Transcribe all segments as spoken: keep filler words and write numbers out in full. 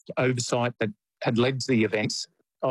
oversight that had led to the events.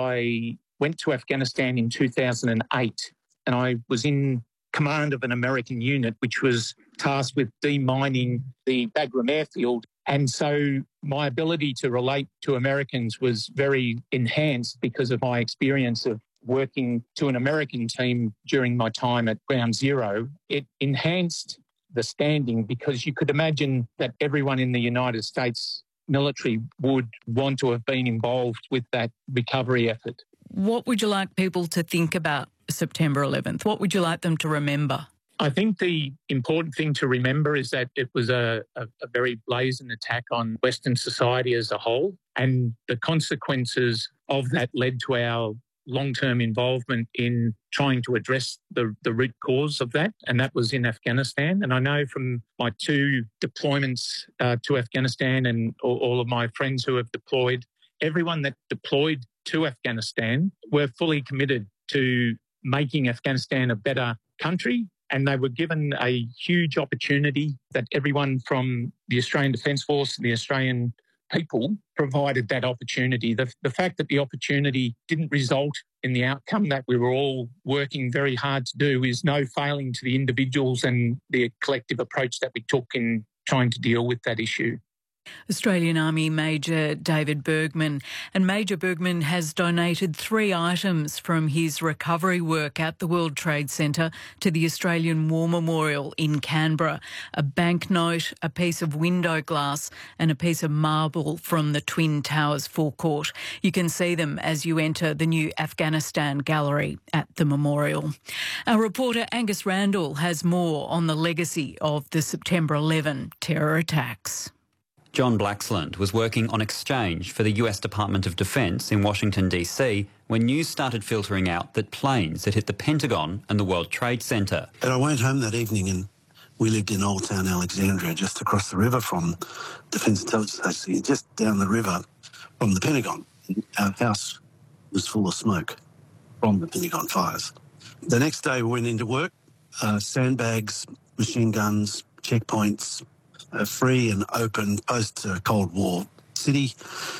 I went to Afghanistan in two thousand eight and I was in command of an American unit which was tasked with demining the Bagram airfield. And so my ability to relate to Americans was very enhanced because of my experience of working to an American team during my time at Ground Zero. It enhanced the standing because you could imagine that everyone in the United States military would want to have been involved with that recovery effort. What would you like people to think about September eleventh? What would you like them to remember? I think the important thing to remember is that it was a, a, a very blazing attack on Western society as a whole, and the consequences of that led to our long-term involvement in trying to address the, the root cause of that, and that was in Afghanistan. And I know from my two deployments uh, to Afghanistan and all, all of my friends who have deployed, everyone that deployed to Afghanistan were fully committed to making Afghanistan a better country, and they were given a huge opportunity that everyone from the Australian Defence Force and the Australian people provided that opportunity. The, the fact that the opportunity didn't result in the outcome that we were all working very hard to do is no failing to the individuals and the collective approach that we took in trying to deal with that issue. Australian Army Major David Bergman. And Major Bergman has donated three items from his recovery work at the World Trade Centre to the Australian War Memorial in Canberra: a banknote, a piece of window glass and a piece of marble from the Twin Towers forecourt. You can see them as you enter the new Afghanistan gallery at the memorial. Our reporter Angus Randall has more on the legacy of the September eleventh terror attacks. John Blaxland was working on exchange for the U S Department of Defence in Washington, D C when news started filtering out that planes had hit the Pentagon and the World Trade Centre. And I went home that evening and we lived in Old Town Alexandria, just across the river from Defence Intelligence Agency, just down the river from the Pentagon. Our house was full of smoke from the Pentagon fires. The next day we went into work, uh, sandbags, machine guns, checkpoints, a free and open post-Cold War city,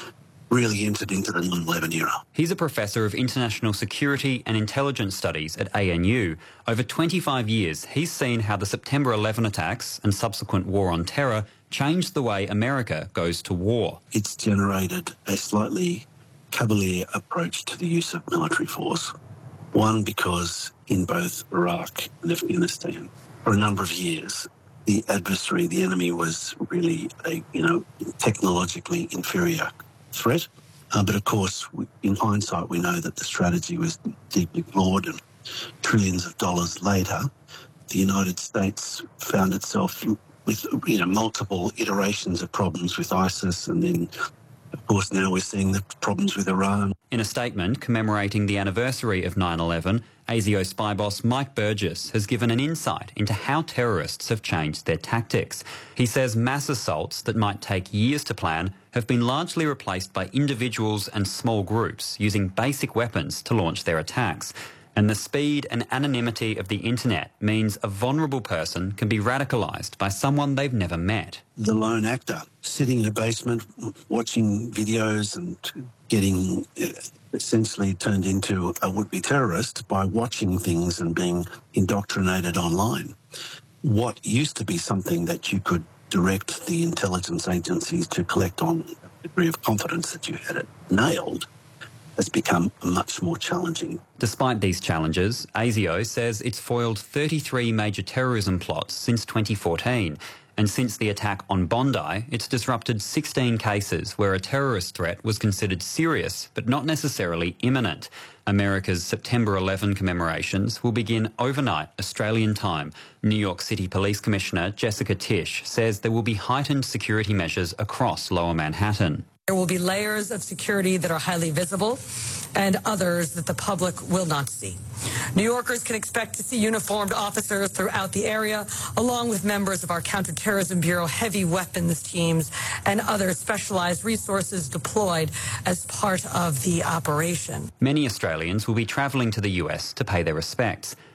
really entered into the nine eleven era. He's a professor of international security and intelligence studies at A N U. Over twenty-five years, he's seen how the September eleventh attacks and subsequent war on terror changed the way America goes to war. It's generated a slightly cavalier approach to the use of military force. One, because in both Iraq and Afghanistan, for a number of years, the adversary, the enemy, was really a, you know, technologically inferior threat. Uh, but of course, we, in hindsight, we know that the strategy was deeply flawed, and trillions of dollars later, the United States found itself with, you know, multiple iterations of problems with ISIS, and then, of course, now we're seeing the problems with Iran. In a statement commemorating the anniversary of nine eleven, A S I O spy boss Mike Burgess has given an insight into how terrorists have changed their tactics. He says mass assaults that might take years to plan have been largely replaced by individuals and small groups using basic weapons to launch their attacks. And the speed and anonymity of the internet means a vulnerable person can be radicalised by someone they've never met. The lone actor sitting in a basement watching videos and getting essentially turned into a would-be terrorist by watching things and being indoctrinated online. What used to be something that you could direct the intelligence agencies to collect on a degree of confidence that you had it nailed has become much more challenging. Despite these challenges, A S I O says it's foiled thirty-three major terrorism plots since twenty fourteen. And since the attack on Bondi, it's disrupted sixteen cases where a terrorist threat was considered serious but not necessarily imminent. America's September eleventh commemorations will begin overnight Australian time. New York City Police Commissioner Jessica Tisch says there will be heightened security measures across Lower Manhattan. There will be layers of security that are highly visible and others that the public will not see. New Yorkers can expect to see uniformed officers throughout the area, along with members of our Counterterrorism Bureau heavy weapons teams and other specialized resources deployed as part of the operation. Many Australians will be travelling to the U S to pay their respects.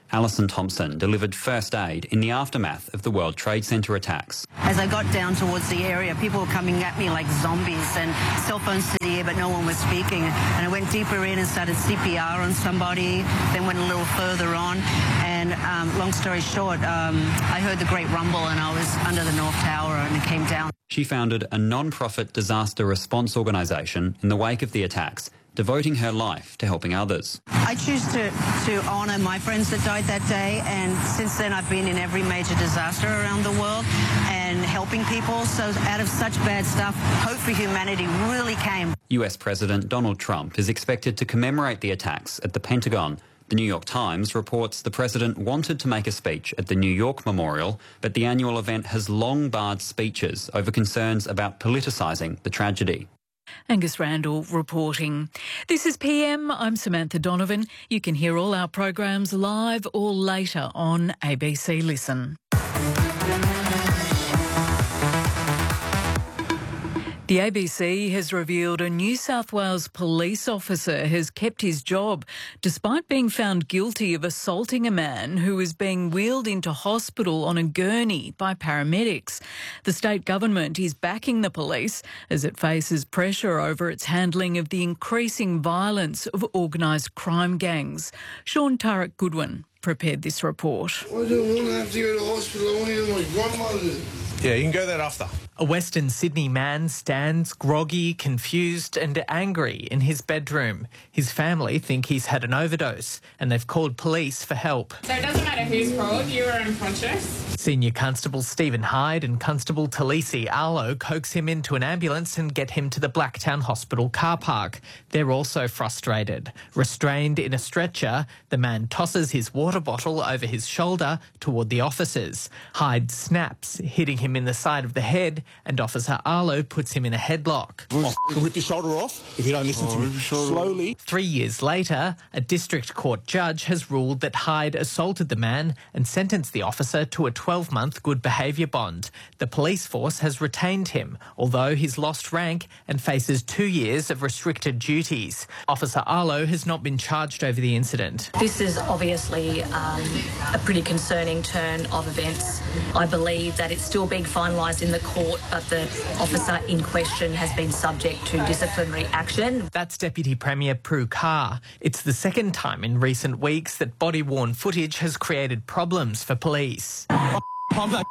Alison Thompson delivered first aid in the aftermath of the World Trade Center attacks. As I got down towards the area, people were coming at me like zombies and cell phones to the air, but no one was speaking. And I went deeper in and started C P R on somebody, then went a little further on. And um, long story short, um, I heard the great rumble and I was under the North Tower and it came down. She founded a non-profit disaster response organisation in the wake of the attacks, devoting her life to helping others. I choose to, to honour my friends that died that day, and since then I've been in every major disaster around the world and helping people. So out of such bad stuff, hope for humanity really came. U S President Donald Trump is expected to commemorate the attacks at the Pentagon. The New York Times reports the president wanted to make a speech at the New York Memorial, but the annual event has long barred speeches over concerns about politicising the tragedy. Angus Randall reporting. This is P M. I'm Samantha Donovan. You can hear all our programs live or later on A B C Listen. The A B C has revealed a New South Wales police officer has kept his job despite being found guilty of assaulting a man who was being wheeled into hospital on a gurney by paramedics. The state government is backing the police as it faces pressure over its handling of the increasing violence of organised crime gangs. Sean Tarek Goodwin prepared this report. I don't want to have to go to the hospital. I want to hear my grandmother. Yeah, you can go there after. A Western Sydney man stands groggy, confused and angry in his bedroom. His family think he's had an overdose and they've called police for help. So it doesn't matter who's called, you were unconscious. Senior Constable Stephen Hyde and Constable Talisi Arlo coax him into an ambulance and get him to the Blacktown Hospital car park. They're also frustrated. Restrained in a stretcher, the man tosses his water bottle over his shoulder toward the officers. Hyde snaps, hitting him in the side of the head, and Officer Arlo puts him in a headlock. I'll rip your shoulder off if you don't listen oh, to me. Slowly. Three years later, a district court judge has ruled that Hyde assaulted the man and sentenced the officer to a twelve-month good behaviour bond. The police force has retained him, although he's lost rank and faces two years of restricted duties. Officer Arlo has not been charged over the incident. This is obviously um, a pretty concerning turn of events. I believe that it's still being finalised in the court, but the officer in question has been subject to disciplinary action. That's Deputy Premier Prue Carr. It's the second time in recent weeks that body-worn footage has created problems for police. Pump that.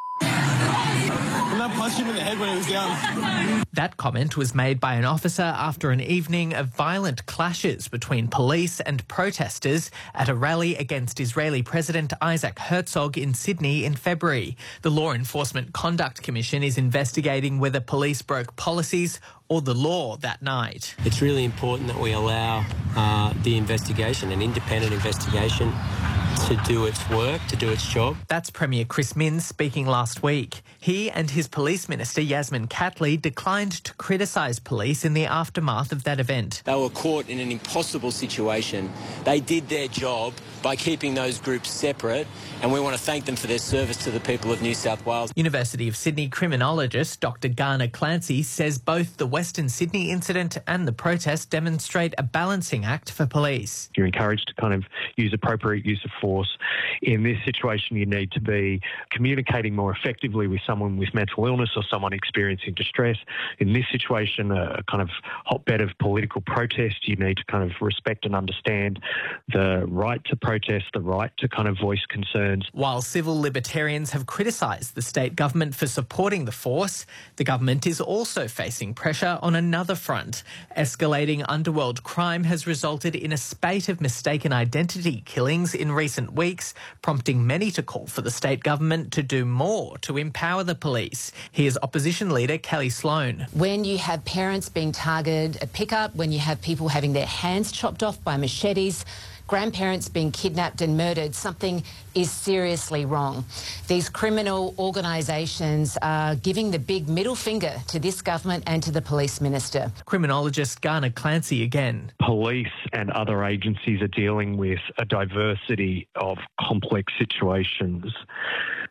I punched him in the head when he was down. That comment was made by an officer after an evening of violent clashes between police and protesters at a rally against Israeli President Isaac Herzog in Sydney in February. The Law Enforcement Conduct Commission is investigating whether police broke policies or the law that night. It's really important that we allow uh, the investigation, an independent investigation, to do its work, to do its job. That's Premier Chris Minns speaking last week. He and his police minister, Yasmin Catley, declined to criticise police in the aftermath of that event. They were caught in an impossible situation. They did their job by keeping those groups separate, and we want to thank them for their service to the people of New South Wales. University of Sydney criminologist Doctor Garner Clancy says both the Western Sydney incident and the protest demonstrate a balancing act for police. You're encouraged to kind of use appropriate use of force. In this situation, you need to be communicating more effectively with someone with mental illness or someone experiencing distress. In this situation, a kind of hotbed of political protest, you need to kind of respect and understand the right to protest, the right to kind of voice concerns. While civil libertarians have criticised the state government for supporting the force, the government is also facing pressure on another front. Escalating underworld crime has resulted in a spate of mistaken identity killings in recent weeks, prompting many to call for the state government to do more to empower the police. Here's opposition leader Kelly Sloan. When you have parents being targeted at pickup, when you have people having their hands chopped off by machetes, grandparents being kidnapped and murdered, something is seriously wrong. These criminal organisations are giving the big middle finger to this government and to the police minister. Criminologist Garner Clancy again. Police and other agencies are dealing with a diversity of complex situations.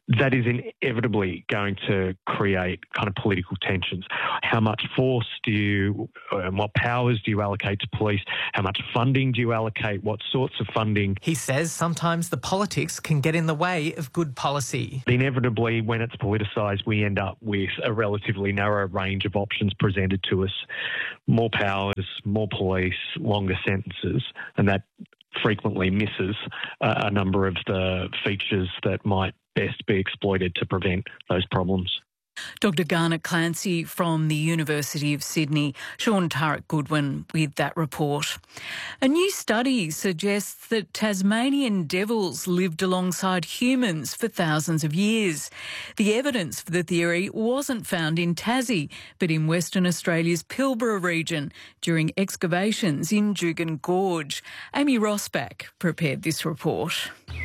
that is inevitably going to create kind of political tensions. How much force do you, and what powers do you allocate to police? How much funding do you allocate? What sorts of funding? He says sometimes the politics can get in the way of good policy. Inevitably, when it's politicised, we end up with a relatively narrow range of options presented to us. More powers, more police, longer sentences, and that frequently misses uh, a number of the features that might best be exploited to prevent those problems. Doctor Garnet Clancy from the University of Sydney. Sean Turek-Goodwin with that report. A new study suggests that Tasmanian devils lived alongside humans for thousands of years. The evidence for the theory wasn't found in Tassie, but in Western Australia's Pilbara region during excavations in Juukan Gorge. Amy Rossback prepared this report.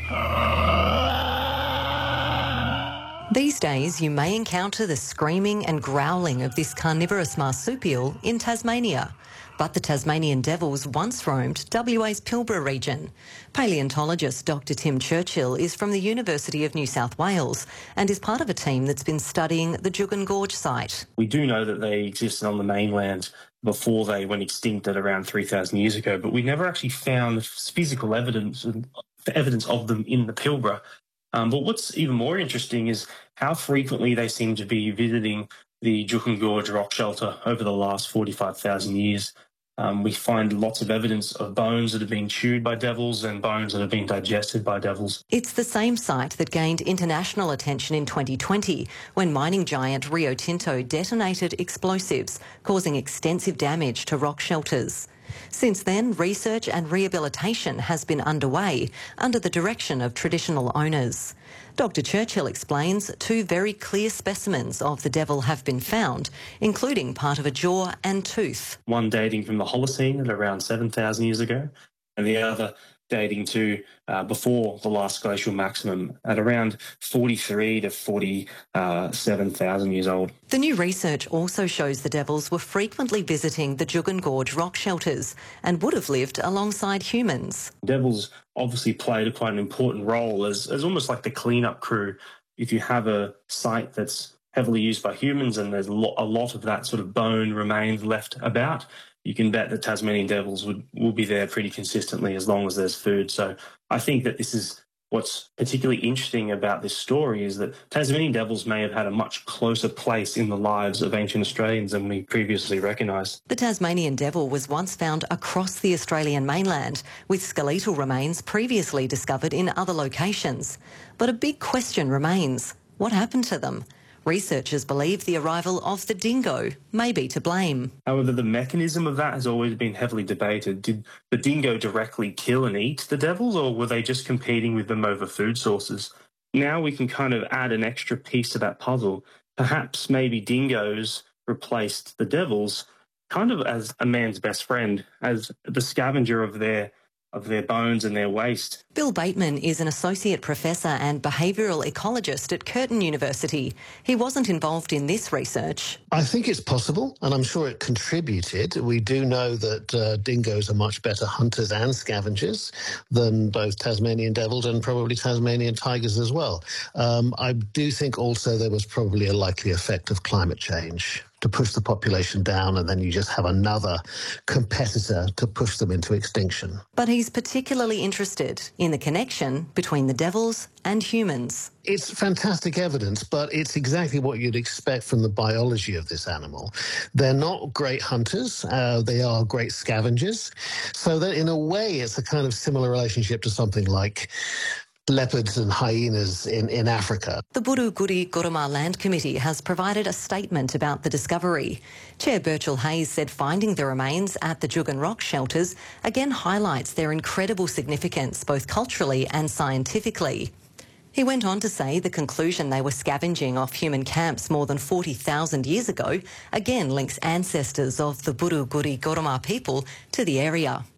These days, you may encounter the screaming and growling of this carnivorous marsupial in Tasmania. But the Tasmanian devils once roamed W A's Pilbara region. Paleontologist Doctor Tim Churchill is from the University of New South Wales and is part of a team that's been studying the Juukan Gorge site. We do know that they existed on the mainland before they went extinct at around three thousand years ago, but we never actually found physical evidence, evidence of them in the Pilbara. Um, but what's even more interesting is how frequently they seem to be visiting the Juukan Gorge rock shelter over the last forty-five thousand years. Um, we find lots of evidence of bones that have been chewed by devils and bones that have been digested by devils. It's the same site that gained international attention in twenty twenty when mining giant Rio Tinto detonated explosives, causing extensive damage to rock shelters. Since then, research and rehabilitation has been underway under the direction of traditional owners. Doctor Churchill explains two very clear specimens of the devil have been found, including part of a jaw and tooth. One dating from the Holocene at around seven thousand years ago, and the other dating to uh, before the last glacial maximum at around forty-three to forty-seven thousand years old. The new research also shows the devils were frequently visiting the Juukan Gorge rock shelters and would have lived alongside humans. Devils obviously played quite an important role as, as almost like the cleanup crew. If you have a site that's heavily used by humans and there's a lot of that sort of bone remains left about, you can bet that Tasmanian devils would will be there pretty consistently as long as there's food. So I think that this is what's particularly interesting about this story is that Tasmanian devils may have had a much closer place in the lives of ancient Australians than we previously recognised. The Tasmanian devil was once found across the Australian mainland, with skeletal remains previously discovered in other locations. But a big question remains: what happened to them? Researchers believe the arrival of the dingo may be to blame. However, the mechanism of that has always been heavily debated. Did the dingo directly kill and eat the devils, or were they just competing with them over food sources? Now we can kind of add an extra piece to that puzzle. Perhaps maybe dingoes replaced the devils kind of as a man's best friend, as the scavenger of their of their bones and their waste. Bill Bateman is an associate professor and behavioural ecologist at Curtin University. He wasn't involved in this research. I think it's possible, and I'm sure it contributed. We do know that uh, dingoes are much better hunters and scavengers than both Tasmanian devils and probably Tasmanian tigers as well. Um, I do think also there was probably a likely effect of climate change to push the population down, and then you just have another competitor to push them into extinction. But he's particularly interested in the connection between the devils and humans. It's fantastic evidence, but it's exactly what you'd expect from the biology of this animal. They're not great hunters. Uh, they are great scavengers. So that in a way, it's a kind of similar relationship to something like leopards and hyenas in, in Africa. The Buru-Guri Goroma Land Committee has provided a statement about the discovery. Chair Birchall Hayes said finding the remains at the Juukan Rock shelters again highlights their incredible significance both culturally and scientifically. He went on to say the conclusion they were scavenging off human camps more than forty thousand years ago again links ancestors of the Buru-Guri Goroma people to the area.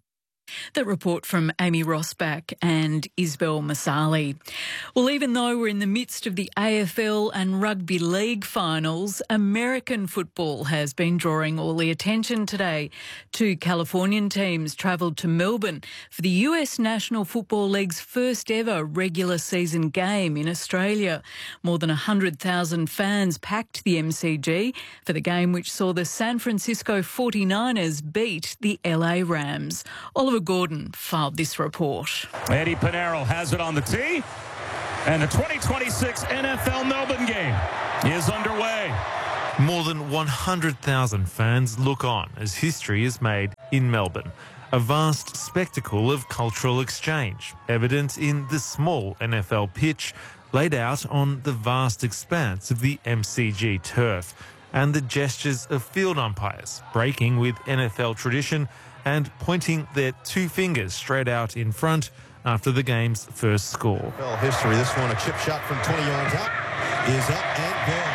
That report from Amy Rosbach and Isabel Masali. Well, even though we're in the midst of the A F L and Rugby League finals, American football has been drawing all the attention today. Two Californian teams travelled to Melbourne for the U S National Football League's first ever regular season game in Australia. More than one hundred thousand fans packed the M C G for the game which saw the San Francisco forty-niners beat the L A Rams. Oliver Gordon filed this report. Eddie Pinero has it on the tee, and the twenty twenty-six N F L Melbourne game is underway. More than one hundred thousand fans look on as history is made in Melbourne. A vast spectacle of cultural exchange, evident in the small N F L pitch laid out on the vast expanse of the M C G turf, and the gestures of field umpires breaking with N F L tradition and pointing their two fingers straight out in front after the game's first score. Well, history, this one, a chip shot from twenty yards out, is up and good.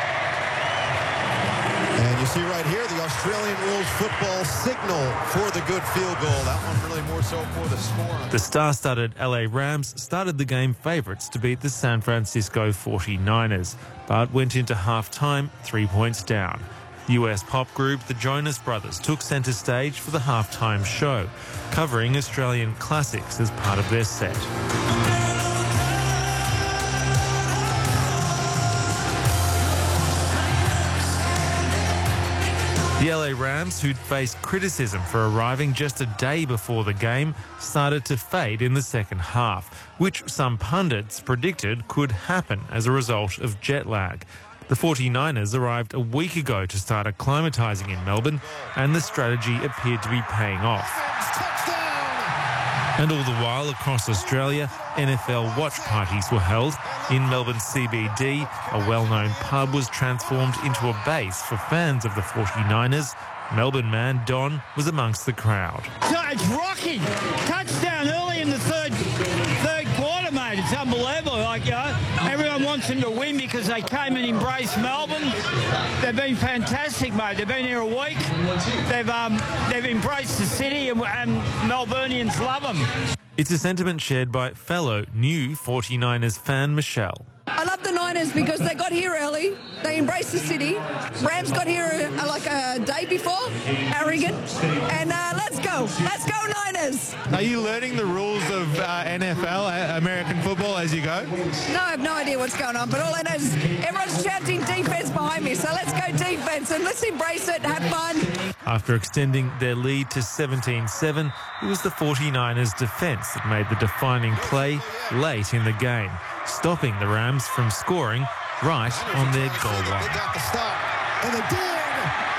And you see right here the Australian rules football signal for the good field goal. That one really more so for the score. The star-studded L A Rams started the game favourites to beat the San Francisco forty-niners, but went into half-time three points down. U S pop group The Jonas Brothers took centre stage for the half-time show, covering Australian classics as part of their set. The L A Rams, who'd faced criticism for arriving just a day before the game, started to fade in the second half, which some pundits predicted could happen as a result of jet lag. The forty-niners arrived a week ago to start acclimatising in Melbourne, and the strategy appeared to be paying off. And all the while, across Australia, N F L watch parties were held. In Melbourne C B D, a well-known pub was transformed into a base for fans of the forty-niners. Melbourne man Don was amongst the crowd. So it's rocking. Touchdown early in the third third quarter, mate. It's unbelievable. Like, you know, everyone wants them to win because they came and embraced Melbourne. They've been fantastic, mate. They've been here a week. They've um they've embraced the city, and, and Melburnians love them. It's a sentiment shared by fellow new forty-niners fan Michelle. I love the Niners because they got here early. They embraced the city. Rams got here uh, like a day before, arrogant. And uh, let's go. Let's go, Niners. Are you learning the rules of uh, N F L, uh, American football, as you go? No, I have no idea what's going on. But all I know is everyone's chanting defense behind me. So let's go defense and let's embrace it, have fun. After extending their lead to seventeen seven, it was the forty-niners' defence that made the defining play late in the game, stopping the Rams from scoring right on their goal line. They got the stop, and they did!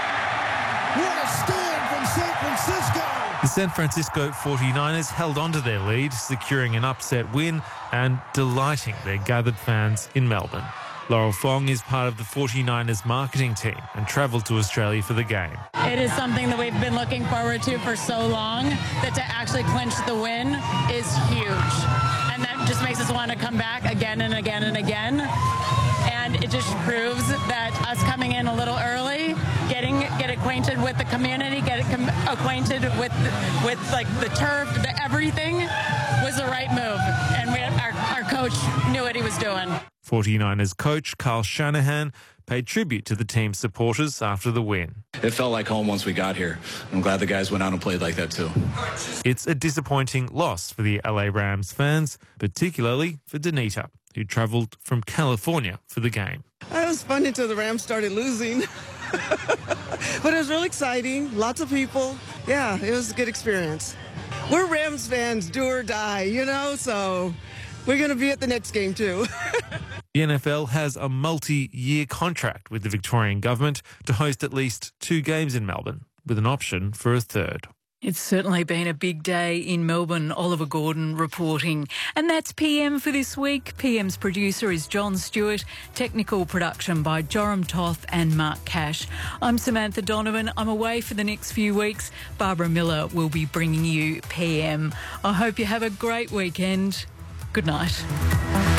What a stand from San Francisco! The San Francisco forty-niners held on to their lead, securing an upset win and delighting their gathered fans in Melbourne. Laurel Fong is part of the forty-niners marketing team and travelled to Australia for the game. It is something that we've been looking forward to for so long, that to actually clinch the win is huge. And that just makes us want to come back again and again and again. And it just proves that us coming in a little early, getting get acquainted with the community, get com- acquainted with with like the turf, the everything, was the right move. And we, our, our coach knew what he was doing. forty-niners coach Carl Shanahan paid tribute to the team's supporters after the win. It felt like home once we got here. I'm glad the guys went out and played like that too. It's a disappointing loss for the L A Rams fans, particularly for Danita, who travelled from California for the game. It was fun until the Rams started losing. But it was really exciting. Lots of people. Yeah, it was a good experience. We're Rams fans, do or die, you know, so we're going to be at the next game too. The N F L has a multi-year contract with the Victorian government to host at least two games in Melbourne, with an option for a third. It's certainly been a big day in Melbourne. Oliver Gordon reporting. And that's P M for this week. P M's producer is John Stewart. Technical production by Joram Toth and Mark Cash. I'm Samantha Donovan. I'm away for the next few weeks. Barbara Miller will be bringing you P M. I hope you have a great weekend. Good night.